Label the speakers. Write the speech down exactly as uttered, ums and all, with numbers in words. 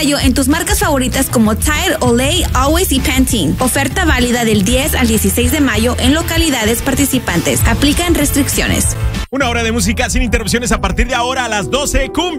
Speaker 1: mayo en tus marcas favoritas como Tide, Olay, Always y Pantene. Oferta válida del diez al dieciséis de mayo en localidades participantes. Aplican restricciones.
Speaker 2: Una hora de música sin interrupciones a partir de ahora a las doce. Cumbia.